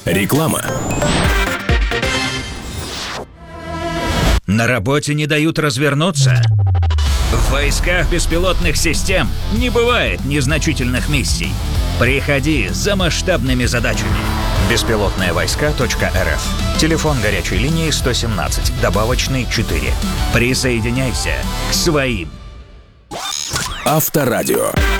Реклама. На работе не дают развернуться? В войсках беспилотных систем не бывает незначительных миссий. Приходи за масштабными задачами. Беспилотныевойска.рф. Телефон горячей линии 117, добавочный 4. Присоединяйся к своим. Авторадио.